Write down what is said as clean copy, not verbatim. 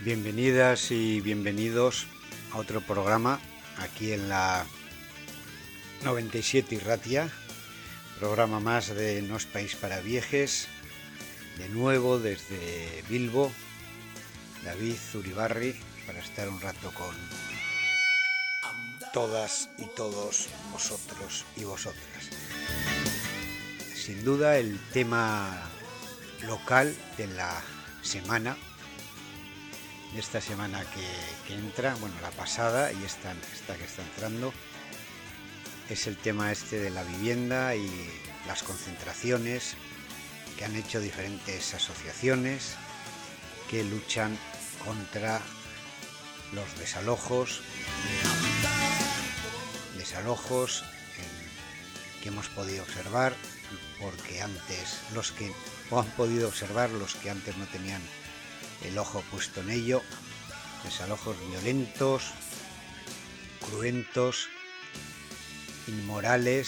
Bienvenidas y bienvenidos a otro programa aquí en la 97 Irratia, programa más de No es País para Viejes, de nuevo desde Bilbo, David Zuribarri, para estar un rato con todas y todos vosotros y vosotras. Sin duda el tema local de la semana, de esta semana que entra, bueno, la pasada y esta que está entrando, es el tema este de la vivienda y las concentraciones que han hecho diferentes asociaciones que luchan contra los desalojos que hemos podido observar, porque antes los que antes no tenían el ojo puesto en ello, desalojos violentos, cruentos, inmorales